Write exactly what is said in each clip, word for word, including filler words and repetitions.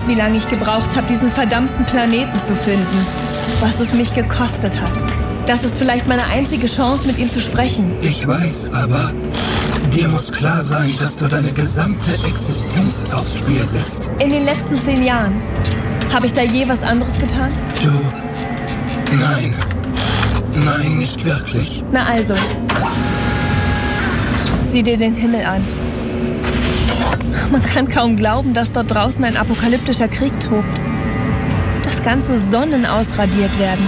wie lange ich gebraucht habe, diesen verdammten Planeten zu finden. Was es mich gekostet hat. Das ist vielleicht meine einzige Chance, mit ihm zu sprechen. Ich weiß, aber dir muss klar sein, dass du deine gesamte Existenz aufs Spiel setzt. In den letzten zehn Jahren. Habe ich da je was anderes getan? Du... Nein. Nein, nicht wirklich. Na also. Sieh dir den Himmel an. Man kann kaum glauben, dass dort draußen ein apokalyptischer Krieg tobt. Dass ganze Sonnen ausradiert werden.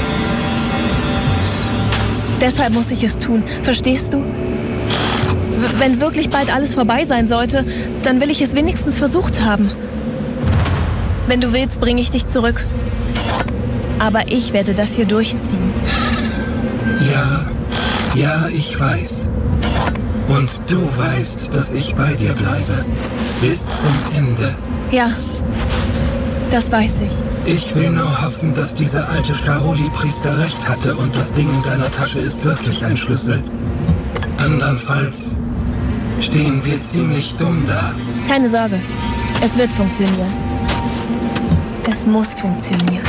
Deshalb muss ich es tun, verstehst du? W- wenn wirklich bald alles vorbei sein sollte, dann will ich es wenigstens versucht haben. Wenn du willst, bringe ich dich zurück. Aber ich werde das hier durchziehen. Ja, ja, ich weiß. Und du weißt, dass ich bei dir bleibe. Bis zum Ende. Ja, das weiß ich. Ich will nur hoffen, dass dieser alte Charoli-Priester recht hatte und das Ding in deiner Tasche ist wirklich ein Schlüssel. Andernfalls stehen wir ziemlich dumm da. Keine Sorge, es wird funktionieren. Es muss funktionieren.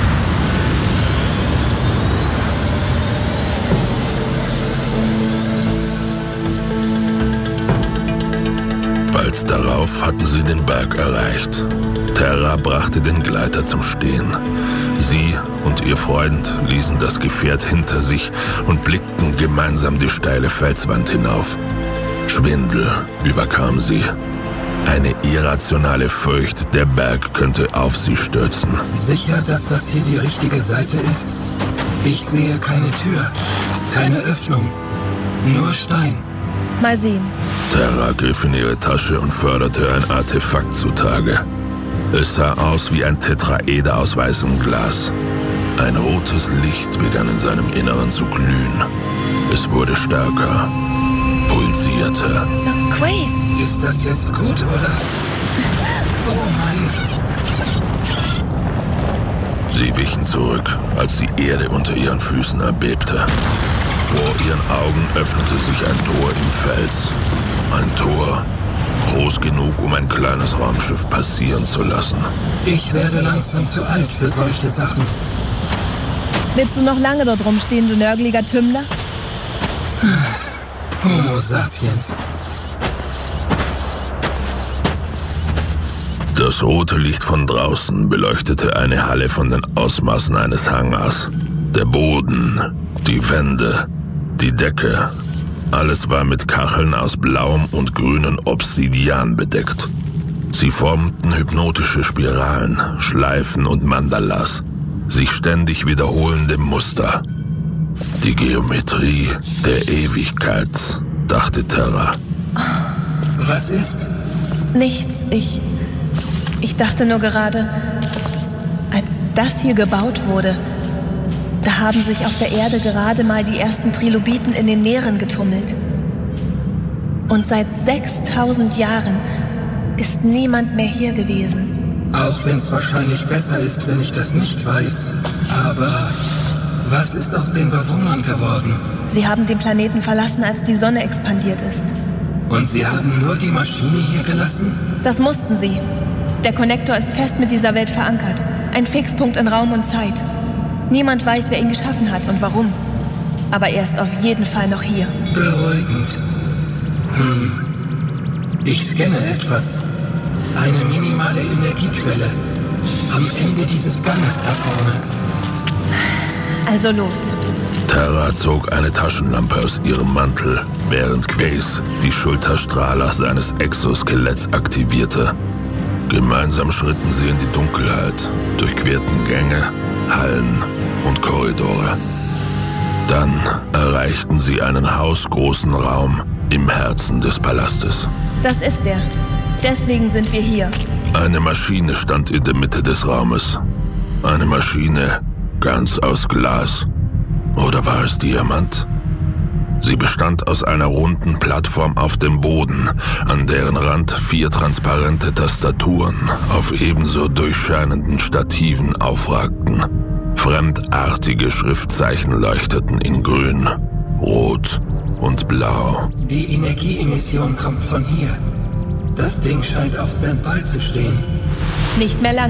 Bald darauf hatten sie den Berg erreicht. Terra brachte den Gleiter zum Stehen. Sie und ihr Freund ließen das Gefährt hinter sich und blickten gemeinsam die steile Felswand hinauf. Schwindel überkam sie. Eine irrationale Furcht, der Berg könnte auf sie stürzen. Sicher, dass das hier die richtige Seite ist? Ich sehe keine Tür, keine Öffnung, nur Stein. Mal sehen. Terra griff in ihre Tasche und förderte ein Artefakt zutage. Es sah aus wie ein Tetraeder aus weißem Glas. Ein rotes Licht begann in seinem Inneren zu glühen. Es wurde stärker, pulsierte. Oh, Quace! Ist das jetzt gut, oder? Oh mein... Sie wichen zurück, als die Erde unter ihren Füßen erbebte. Vor ihren Augen öffnete sich ein Tor im Fels. Ein Tor, groß genug, um ein kleines Raumschiff passieren zu lassen. Ich werde langsam zu alt für solche Sachen. Willst du noch lange dort rumstehen, du nörgeliger Tümmler? Homo sapiens. Das rote Licht von draußen beleuchtete eine Halle von den Ausmaßen eines Hangars. Der Boden, die Wände, die Decke, alles war mit Kacheln aus blauem und grünem Obsidian bedeckt. Sie formten hypnotische Spiralen, Schleifen und Mandalas, sich ständig wiederholende Muster. Die Geometrie der Ewigkeit, dachte Terra. Was ist? Nichts, ich... Ich dachte nur gerade, als das hier gebaut wurde, da haben sich auf der Erde gerade mal die ersten Trilobiten in den Meeren getummelt. Und seit sechstausend Jahren ist niemand mehr hier gewesen. Auch wenn es wahrscheinlich besser ist, wenn ich das nicht weiß. Aber was ist aus den Bewohnern geworden? Sie haben den Planeten verlassen, als die Sonne expandiert ist. Und sie haben nur die Maschine hier gelassen? Das mussten sie. Der Konnektor ist fest mit dieser Welt verankert. Ein Fixpunkt in Raum und Zeit. Niemand weiß, wer ihn geschaffen hat und warum. Aber er ist auf jeden Fall noch hier. Beruhigend. Hm. Ich scanne etwas. Eine minimale Energiequelle. Am Ende dieses Ganges da vorne. Also los. Terra zog eine Taschenlampe aus ihrem Mantel, während Quace die Schulterstrahler seines Exoskeletts aktivierte. Gemeinsam schritten sie in die Dunkelheit, durchquerten Gänge, Hallen und Korridore. Dann erreichten sie einen hausgroßen Raum im Herzen des Palastes. Das ist er. Deswegen sind wir hier. Eine Maschine stand in der Mitte des Raumes. Eine Maschine ganz aus Glas. Oder war es Diamant? Sie bestand aus einer runden Plattform auf dem Boden, an deren Rand vier transparente Tastaturen auf ebenso durchscheinenden Stativen aufragten. Fremdartige Schriftzeichen leuchteten in Grün, Rot und Blau. Die Energieemission kommt von hier. Das Ding scheint auf Standby zu stehen. Nicht mehr lange.